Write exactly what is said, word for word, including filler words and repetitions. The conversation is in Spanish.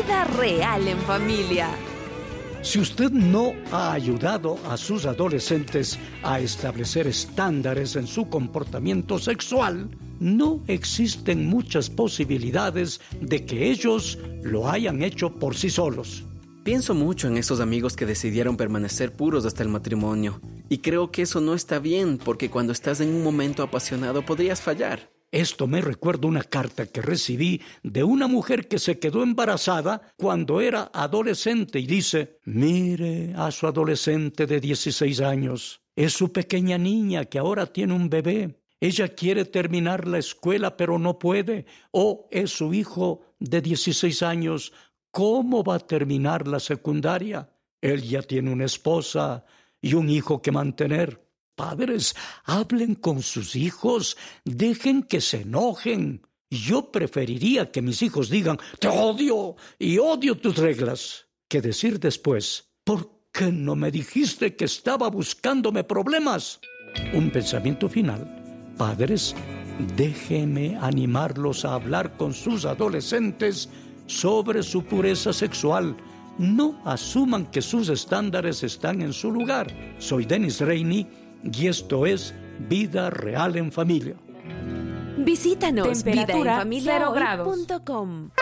Vida Real en Familia. Si usted no ha ayudado a sus adolescentes a establecer estándares en su comportamiento sexual, no existen muchas posibilidades de que ellos lo hayan hecho por sí solos. Pienso mucho en esos amigos que decidieron permanecer puros hasta el matrimonio. Y creo que eso no está bien, porque cuando estás en un momento apasionado podrías fallar. Esto me recuerda una carta que recibí de una mujer que se quedó embarazada cuando era adolescente y dice: mire a su adolescente de dieciséis años. Es su pequeña niña que ahora tiene un bebé. Ella quiere terminar la escuela pero no puede. O es su hijo de dieciséis años. ¿Cómo va a terminar la secundaria? Él ya tiene una esposa y un hijo que mantener. Padres, hablen con sus hijos, dejen que se enojen. Yo preferiría que mis hijos digan: te odio y odio tus reglas, que decir después: ¿por qué no me dijiste que estaba buscándome problemas? Un pensamiento final. Padres, déjenme animarlos a hablar con sus adolescentes sobre su pureza sexual. No asuman que sus estándares están en su lugar. Soy Dennis Rainey y esto es Vida Real en Familia. Visítanos, Temperatura vida en familia cero hoy grados. punto com.